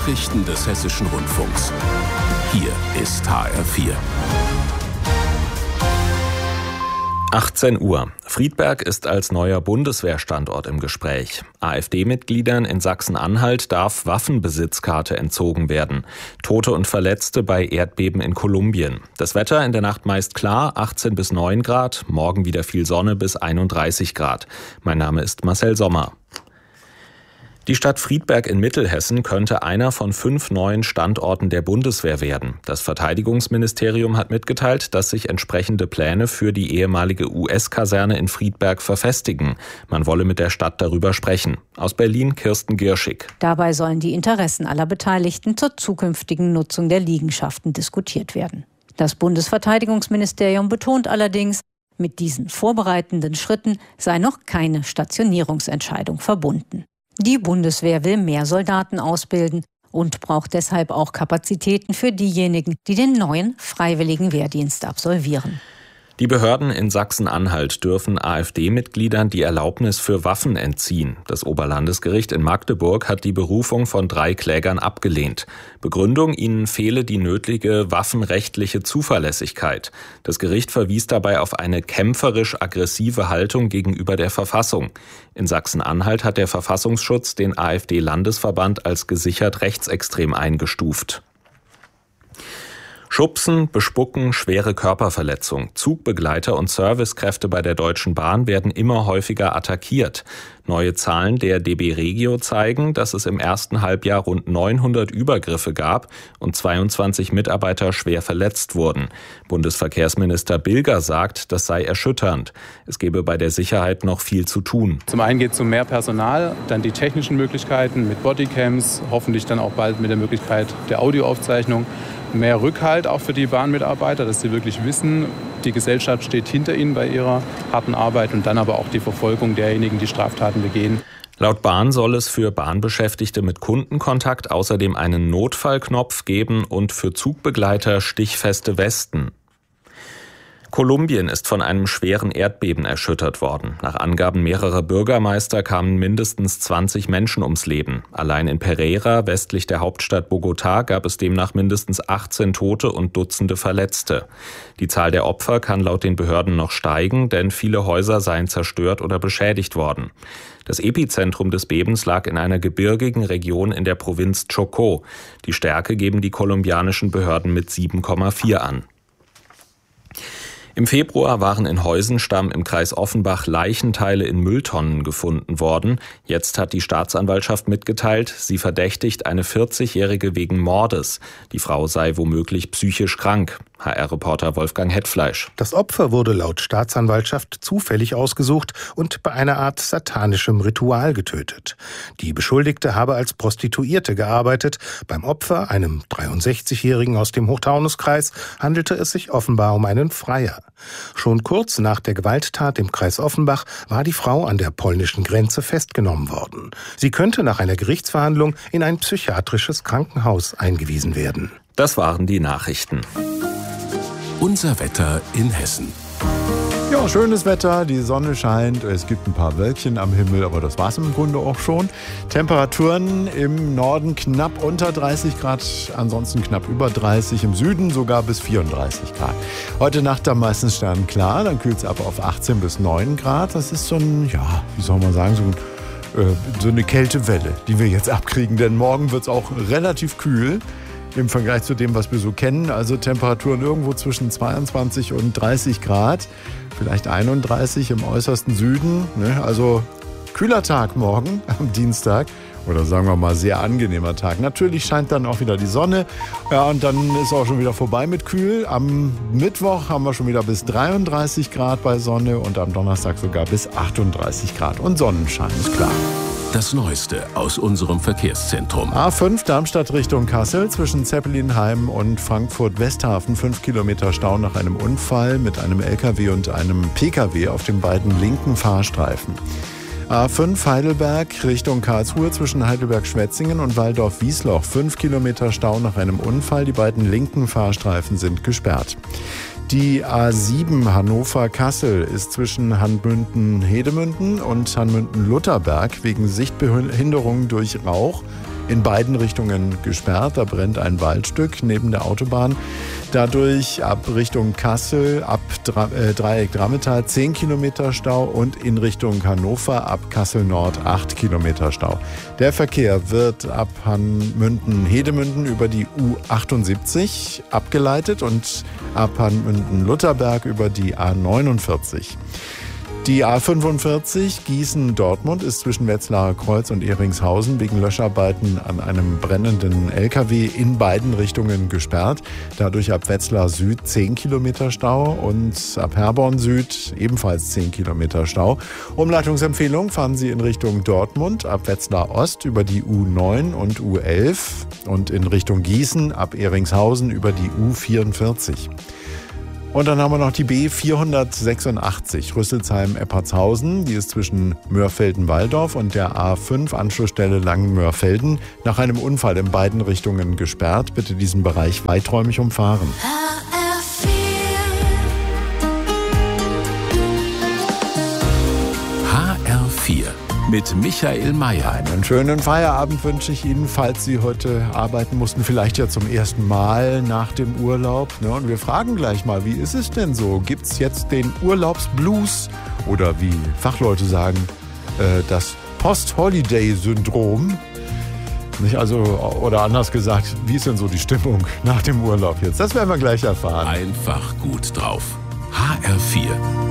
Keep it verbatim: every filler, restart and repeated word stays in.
Nachrichten des Hessischen Rundfunks. Hier ist H R vier. achtzehn Uhr. Friedberg ist als neuer Bundeswehrstandort im Gespräch. AfD-Mitgliedern in Sachsen-Anhalt darf Waffenbesitzkarte entzogen werden. Tote und Verletzte bei Erdbeben in Kolumbien. Das Wetter in der Nacht meist klar, achtzehn bis neun Grad. Morgen wieder viel Sonne bis einunddreißig Grad. Mein Name ist Marcel Sommer. Die Stadt Friedberg in Mittelhessen könnte einer von fünf neuen Standorten der Bundeswehr werden. Das Verteidigungsministerium hat mitgeteilt, dass sich entsprechende Pläne für die ehemalige U S-Kaserne in Friedberg verfestigen. Man wolle mit der Stadt darüber sprechen. Aus Berlin Kirsten Gierschig. Dabei sollen die Interessen aller Beteiligten zur zukünftigen Nutzung der Liegenschaften diskutiert werden. Das Bundesverteidigungsministerium betont allerdings, mit diesen vorbereitenden Schritten sei noch keine Stationierungsentscheidung verbunden. Die Bundeswehr will mehr Soldaten ausbilden und braucht deshalb auch Kapazitäten für diejenigen, die den neuen freiwilligen Wehrdienst absolvieren. Die Behörden in Sachsen-Anhalt dürfen AfD-Mitgliedern die Erlaubnis für Waffen entziehen. Das Oberlandesgericht in Magdeburg hat die Berufung von drei Klägern abgelehnt. Begründung: ihnen fehle die nötige waffenrechtliche Zuverlässigkeit. Das Gericht verwies dabei auf eine kämpferisch-aggressive Haltung gegenüber der Verfassung. In Sachsen-Anhalt hat der Verfassungsschutz den AfD-Landesverband als gesichert rechtsextrem eingestuft. Schubsen, Bespucken, schwere Körperverletzung. Zugbegleiter und Servicekräfte bei der Deutschen Bahn werden immer häufiger attackiert. Neue Zahlen der D B Regio zeigen, dass es im ersten Halbjahr rund neunhundert Übergriffe gab und zweiundzwanzig Mitarbeiter schwer verletzt wurden. Bundesverkehrsminister Bilger sagt, das sei erschütternd. Es gebe bei der Sicherheit noch viel zu tun. Zum einen geht es um mehr Personal, dann die technischen Möglichkeiten mit Bodycams, hoffentlich dann auch bald mit der Möglichkeit der Audioaufzeichnung. Mehr Rückhalt auch für die Bahnmitarbeiter, dass sie wirklich wissen, die Gesellschaft steht hinter ihnen bei ihrer harten Arbeit, und dann aber auch die Verfolgung derjenigen, die Straftaten begehen. Laut Bahn soll es für Bahnbeschäftigte mit Kundenkontakt außerdem einen Notfallknopf geben und für Zugbegleiter stichfeste Westen. Kolumbien ist von einem schweren Erdbeben erschüttert worden. Nach Angaben mehrerer Bürgermeister kamen mindestens zwanzig Menschen ums Leben. Allein in Pereira, westlich der Hauptstadt Bogotá, gab es demnach mindestens achtzehn Tote und Dutzende Verletzte. Die Zahl der Opfer kann laut den Behörden noch steigen, denn viele Häuser seien zerstört oder beschädigt worden. Das Epizentrum des Bebens lag in einer gebirgigen Region in der Provinz Chocó. Die Stärke geben die kolumbianischen Behörden mit sieben Komma vier an. Im Februar waren in Heusenstamm im Kreis Offenbach Leichenteile in Mülltonnen gefunden worden. Jetzt hat die Staatsanwaltschaft mitgeteilt, sie verdächtigt eine vierzigjährige wegen Mordes. Die Frau sei womöglich psychisch krank. H R-Reporter Wolfgang Hetfleisch. Das Opfer wurde laut Staatsanwaltschaft zufällig ausgesucht und bei einer Art satanischem Ritual getötet. Die Beschuldigte habe als Prostituierte gearbeitet. Beim Opfer, einem dreiundsechzigjährigen aus dem Hochtaunuskreis, handelte es sich offenbar um einen Freier. Schon kurz nach der Gewalttat im Kreis Offenbach war die Frau an der polnischen Grenze festgenommen worden. Sie könnte nach einer Gerichtsverhandlung in ein psychiatrisches Krankenhaus eingewiesen werden. Das waren die Nachrichten. Unser Wetter in Hessen. Ja, schönes Wetter, die Sonne scheint, es gibt ein paar Wölkchen am Himmel, aber das war es im Grunde auch schon. Temperaturen im Norden knapp unter dreißig Grad, ansonsten knapp über dreißig, im Süden sogar bis vierunddreißig Grad. Heute Nacht dann meistens sternenklar, dann kühlt es ab auf achtzehn bis neun Grad. Das ist so ein, ja, wie soll man sagen, so ein, äh, so eine Kältewelle, die wir jetzt abkriegen, denn morgen wird es auch relativ kühl im Vergleich zu dem, was wir so kennen. Also Temperaturen irgendwo zwischen zweiundzwanzig und dreißig Grad, vielleicht einunddreißig im äußersten Süden. Ne? Also kühler Tag morgen am Dienstag oder sagen wir mal sehr angenehmer Tag. Natürlich scheint dann auch wieder die Sonne. Ja, und dann ist auch schon wieder vorbei mit kühl. Am Mittwoch haben wir schon wieder bis dreiunddreißig Grad bei Sonne und am Donnerstag sogar bis achtunddreißig Grad. Und Sonnenschein ist klar. Das Neueste aus unserem Verkehrszentrum. A fünf Darmstadt Richtung Kassel zwischen Zeppelinheim und Frankfurt-Westhafen. Fünf Kilometer Stau nach einem Unfall mit einem L K W und einem P K W auf den beiden linken Fahrstreifen. A fünf Heidelberg Richtung Karlsruhe zwischen Heidelberg-Schwetzingen und Walldorf-Wiesloch. Fünf Kilometer Stau nach einem Unfall. Die beiden linken Fahrstreifen sind gesperrt. Die A sieben Hannover-Kassel ist zwischen Hanmünden-Hedemünden und Hanmünden-Lutherberg wegen Sichtbehinderung durch Rauch in beiden Richtungen gesperrt. Da brennt ein Waldstück neben der Autobahn. Dadurch ab Richtung Kassel, ab Dreieck Drammetal zehn Kilometer Stau und in Richtung Hannover ab Kassel Nord acht Kilometer Stau. Der Verkehr wird ab Hanmünden-Hedemünden über die U achtundsiebzig abgeleitet und ab Hanmünden-Lutherberg über die A neunundvierzig. Die A fünfundvierzig Gießen-Dortmund ist zwischen Wetzlarer Kreuz und Ehringshausen wegen Löscharbeiten an einem brennenden L K W in beiden Richtungen gesperrt. Dadurch ab Wetzlar Süd zehn Kilometer Stau und ab Herborn Süd ebenfalls zehn Kilometer Stau. Umleitungsempfehlung: fahren Sie in Richtung Dortmund ab Wetzlar Ost über die U neun und U elf und in Richtung Gießen ab Ehringshausen über die U vierundvierzig. Und dann haben wir noch die B vierhundertsechsundachtzig Rüsselsheim-Eppertshausen. Die ist zwischen Mörfelden-Walldorf und der A fünf Anschlussstelle Langenmörfelden nach einem Unfall in beiden Richtungen gesperrt. Bitte diesen Bereich weiträumig umfahren. H R vier mit Michael Mayer. Einen schönen Feierabend wünsche ich Ihnen, falls Sie heute arbeiten mussten, vielleicht ja zum ersten Mal nach dem Urlaub. Und wir fragen gleich mal, wie ist es denn so? Gibt es jetzt den Urlaubsblues oder wie Fachleute sagen, das Post-Holiday-Syndrom? Nicht also, oder anders gesagt, wie ist denn so die Stimmung nach dem Urlaub jetzt? Das werden wir gleich erfahren. Einfach gut drauf. H R vier